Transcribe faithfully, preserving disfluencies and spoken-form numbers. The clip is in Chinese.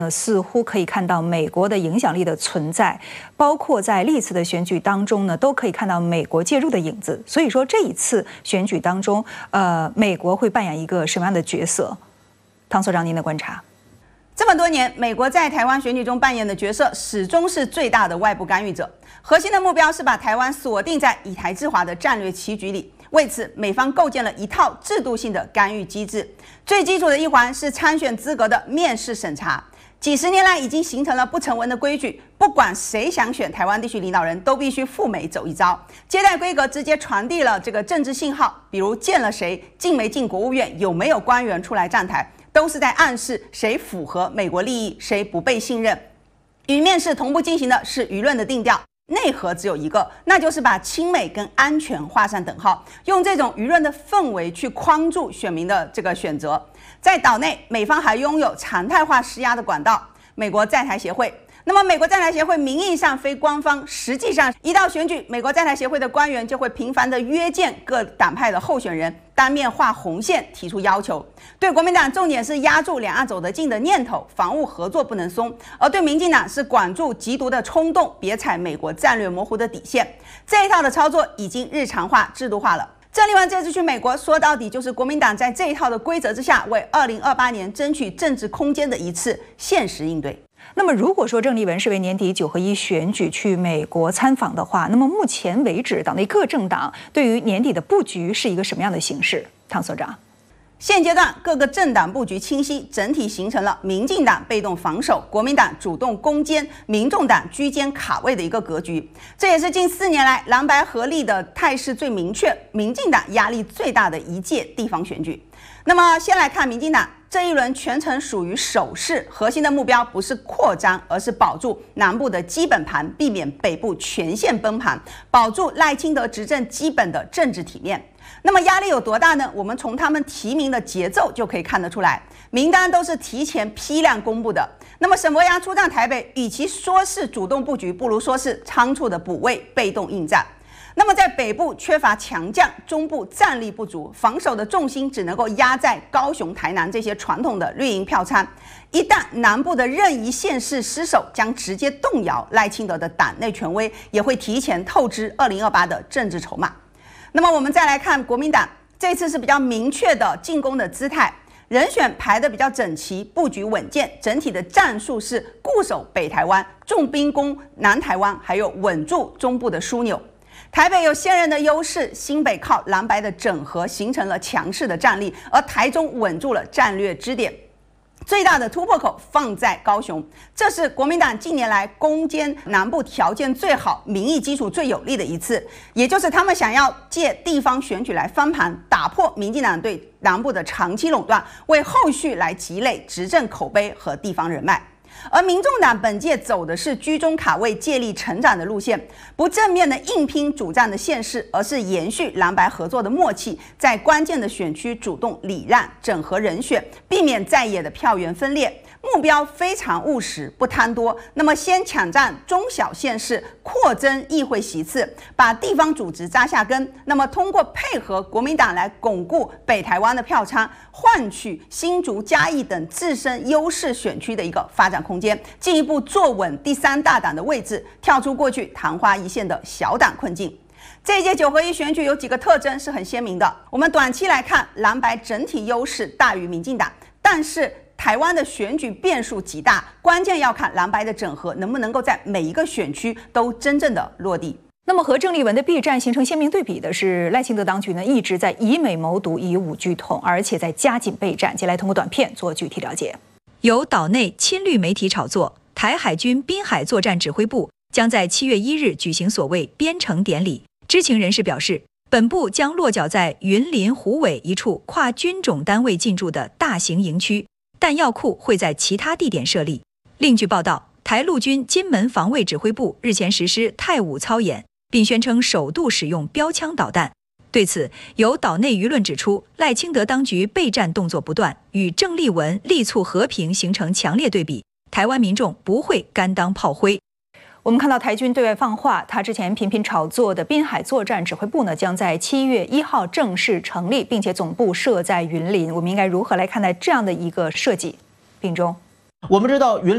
呃，似乎可以看到美国的影响力的存在，包括在历次的选举当中呢，都可以看到美国介入的影子。所以说这一次选举当中，呃，美国会扮演一个什么样的角色？汤所长，您的观察？ 这么多年，美国在台湾选举中扮演的角色始终是最大的外部干预者，核心的目标是把台湾锁定在以台制华的战略棋局里。为此，美方构建了一套制度性的干预机制，最基础的一环是参选资格的面试审查。几十年来已经形成了不成文的规矩，不管谁想选台湾地区领导人，都必须赴美走一遭。接待规格直接传递了这个政治信号，比如见了谁、进没进国务院、有没有官员出来站台，都是在暗示谁符合美国利益，谁不被信任。与面试同步进行的是舆论的定调，内核只有一个，那就是把亲美跟安全画上等号，用这种舆论的氛围去框住选民的这个选择。在岛内，美方还拥有常态化施压的管道——美国在台协会。那么，美国在台协会名义上非官方，实际上一到选举，美国在台协会的官员就会频繁地约见各党派的候选人，当面画红线，提出要求。对国民党，重点是压住两岸走得近的念头，防务合作不能松；而对民进党是管住缉毒的冲动，别踩美国战略模糊的底线。这一套的操作已经日常化、制度化了。郑丽文这次去美国，说到底就是国民党在这一套的规则之下，为二零二八年争取政治空间的一次现实应对。 那么，如果说郑丽文是为年底九合一选举去美国参访的话，那么目前为止，岛内各政党对于年底的布局是一个什么样的形式？汤所长。 现阶段各个政党布局清晰，整体形成了民进党被动防守，国民党主动攻坚，民众党居间卡位的一个格局。这也是近四年来蓝白合力的态势最明确，民进党压力最大的一届地方选举。那么先来看民进党这一轮全程属于守势，核心的目标不是扩张，而是保住南部的基本盘，避免北部全线崩盘，保住赖清德执政基本的政治体面。那么压力有多大呢？我们从他们提名的节奏就可以看得出来，名单都是提前批量公布的。那么沈伯洋出战台北，与其说是主动布局，不如说是仓促的补位，被动应战。那么在北部缺乏强将，中部战力不足，防守的重心只能够压在高雄、台南这些传统的绿营票仓。一旦南部的任一县市失守，将直接动摇赖清德的党内权威，也会提前透支二零二八的政治筹码。那么我们再来看国民党，这次是比较明确的进攻的姿态，人选排得比较整齐，布局稳健，整体的战术是固守北台湾，重兵攻南台湾，还有稳住中部的枢纽。台北有现任的优势，新北靠蓝白的整合形成了强势的战力，而台中稳住了战略支点。最大的突破口放在高雄，这是国民党近年来攻坚南部条件最好、民意基础最有利的一次，也就是他们想要借地方选举来翻盘，打破民进党对南部的长期垄断，为后续来积累执政口碑和地方人脉。而民众党本届走的是居中卡位、借力成长的路线，不正面的硬拼主战的县市，而是延续蓝白合作的默契，在关键的选区主动礼让、整合人选，避免在野的票源分裂。目标非常务实，不贪多。那么先抢占中小县市，扩增议会席次，把地方组织扎下根。那么通过配合国民党来巩固北台湾的票仓，换取新竹、嘉义等自身优势选区的一个发展空间，进一步坐稳第三大党的位置，跳出过去昙花一现的小党困境。这一届九合一选举有几个特征是很鲜明的。我们短期来看，蓝白整体优势大于民进党，但是台湾的选举变数极大，关键要看蓝白的整合能不能够在每一个选区都真正的落地。 那么和郑丽文的避战形成鲜明对比的是，赖清德当局呢一直在以美谋独、以武拒统，而且在加紧备战。接下来通过短片做具体了解。 由岛内亲绿媒体炒作，台海军滨海作战指挥部将在七月一日举行所谓编成典礼。知情人士表示，本部将落脚在云林虎尾一处跨军种单位进驻的大型营区。弹药库会在其他地点设立。另据报道，台陆军金门防卫指挥部日前实施太武操演，并宣称首度使用标枪导弹。对此，有岛内舆论指出，赖清德当局备战动作不断，与郑丽文力促和平形成强烈对比。台湾民众不会甘当炮灰。 我们看到台军对外放话，他之前频频炒作的滨海作战指挥部呢，将在七月一号正式成立，并且总部设在云林。我们应该如何来看待这样的一个设计？并中， 我们知道云。